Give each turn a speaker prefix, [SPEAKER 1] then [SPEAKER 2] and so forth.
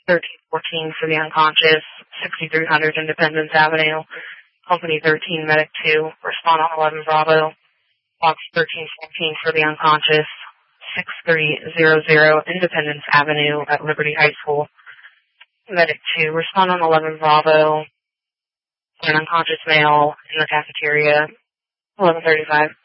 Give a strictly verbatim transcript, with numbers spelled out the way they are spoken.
[SPEAKER 1] thirteen fourteen for the unconscious, sixty-three hundred Independence Avenue. Company thirteen, Medic two, respond on eleven Bravo. Box thirteen fourteen for the unconscious, six three zero zero Independence Avenue at Liberty High School. Medic two, respond on eleven Bravo. An unconscious male in the cafeteria, eleven thirty-five.